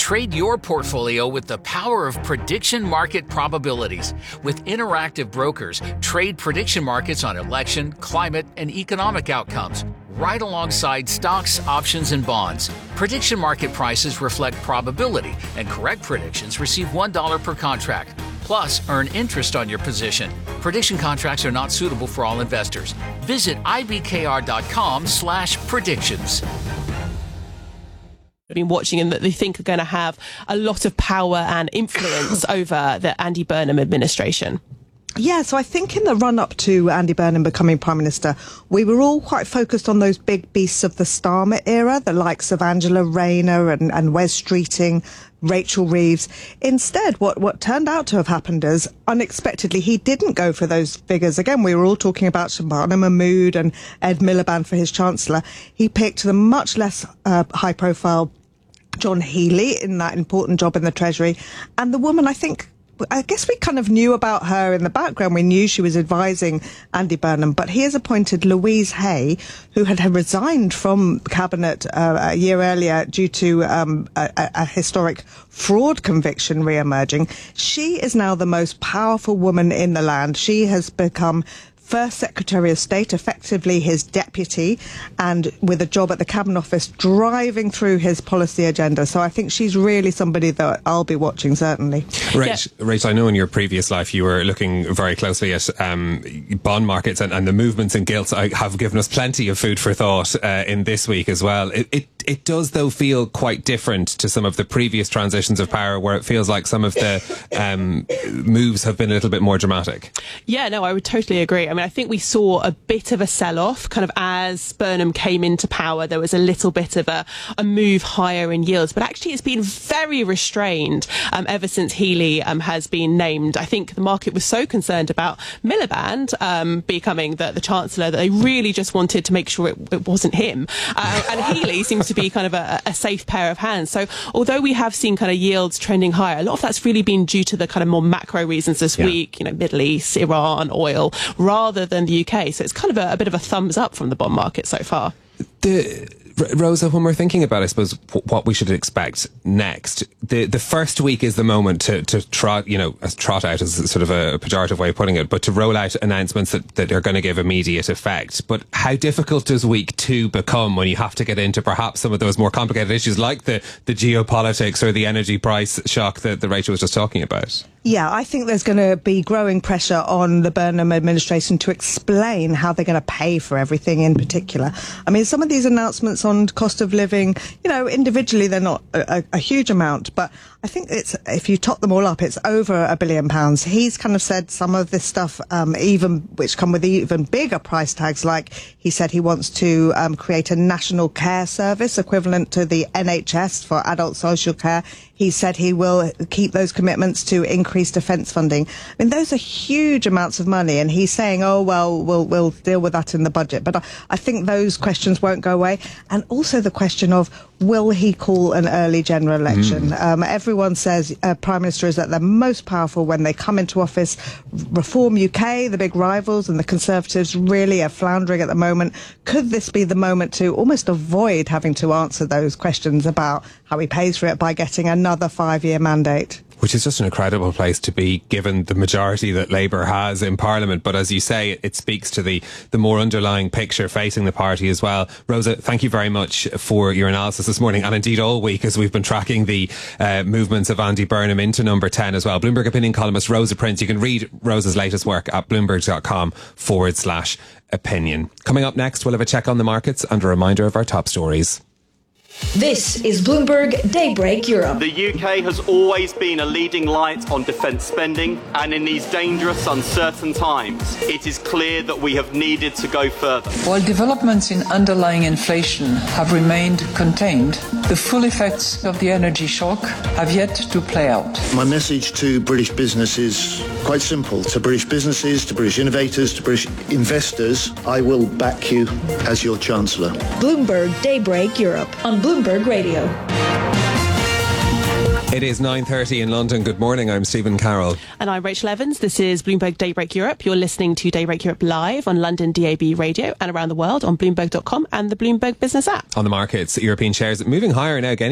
Trade your portfolio with the power of prediction market probabilities. With interactive brokers, trade prediction markets on election, climate, and economic outcomes, right alongside stocks, options, and bonds. Prediction market prices reflect probability, and correct predictions receive $1 per contract. Plus, earn interest on your position. Prediction contracts are not suitable for all investors. Visit ibkr.com/predictions. Been watching and that they think are going to have a lot of power and influence over the Andy Burnham administration. Yeah, so I think in the run-up to Andy Burnham becoming Prime Minister, we were all quite focused on those big beasts of the Starmer era, the likes of Angela Rayner and Wes Streeting, Rachel Reeves. Instead, what turned out to have happened is, unexpectedly, he didn't go for those figures. Again, we were all talking about Shabana Mahmood and Ed Miliband for his Chancellor. He picked the much less high-profile John Healey in that important job in the Treasury. And the woman, I guess we kind of knew about her in the background. We knew she was advising Andy Burnham, but he has appointed Louise Hay, who had resigned from Cabinet a year earlier due to a historic fraud conviction re-emerging. She is now the most powerful woman in the land. She has become First Secretary of State, effectively his deputy, and with a job at the Cabinet Office driving through his policy agenda. So I think she's really somebody that I'll be watching, certainly. Rach, I know in your previous life you were looking very closely at bond markets and the movements in gilts have given us plenty of food for thought in this week as well. It does, though, feel quite different to some of the previous transitions of power where it feels like some of the moves have been a little bit more dramatic. Yeah, no, I would totally agree. I mean, I think we saw a bit of a sell-off kind of as Burnham came into power. There was a little bit of a move higher in yields, but actually it's been very restrained ever since Healey has been named. I think the market was so concerned about Miliband becoming the Chancellor that they really just wanted to make sure it wasn't him. And Healey seems to be kind of a safe pair of hands. So although we have seen kind of yields trending higher, a lot of that's really been due to the kind of more macro reasons this week, Middle East, Iran, oil, rather than the UK. So it's kind of a bit of a thumbs up from the bond market so far. Rosa, when we're thinking about, I suppose, what we should expect next, the first week is the moment to trot out is sort of a pejorative way of putting it, but to roll out announcements that are going to give immediate effect. But how difficult does week 2 become when you have to get into perhaps some of those more complicated issues like the geopolitics or the energy price shock that Rachel was just talking about? Yeah, I think there's going to be growing pressure on the Burnham administration to explain how they're going to pay for everything in particular. I mean, some of these announcements on cost of living, individually they're not a huge amount, but I think if you top them all up, it's over £1 billion. He's kind of said some of this stuff, which come with even bigger price tags, like he said he wants to create a national care service equivalent to the NHS for adult social care. He said he will keep those commitments to increase defence funding. I mean, those are huge amounts of money, and he's saying, we'll deal with that in the budget. But I think those questions won't go away. And also the question of, will he call an early general election? Everyone says Prime Minister is at their most powerful when they come into office. Reform UK, the big rivals, and the Conservatives really are floundering at the moment. Could this be the moment to almost avoid having to answer those questions about how he pays for it by getting another 5-year mandate? Which is just an incredible place to be, given the majority that Labour has in Parliament. But as you say, it speaks to the more underlying picture facing the party as well. Rosa, thank you very much for your analysis this morning, and indeed all week as we've been tracking the movements of Andy Burnham into number 10 as well. Bloomberg opinion columnist Rosa Prince. You can read Rosa's latest work at bloomberg.com/opinion. Coming up next, we'll have a check on the markets and a reminder of our top stories. This is Bloomberg Daybreak Europe. The UK has always been a leading light on defence spending, and in these dangerous, uncertain times, it is clear that we have needed to go further. While developments in underlying inflation have remained contained, the full effects of the energy shock have yet to play out. My message to British business is quite simple. To British businesses, to British innovators, to British investors, I will back you as your Chancellor. Bloomberg Daybreak Europe on Bloomberg Radio. It is 9:30 in London. Good morning. I'm Stephen Carroll. And I'm Rachel Evans. This is Bloomberg Daybreak Europe. You're listening to Daybreak Europe live on London DAB radio and around the world on Bloomberg.com and the Bloomberg Business app. On the markets, European shares moving higher now, getting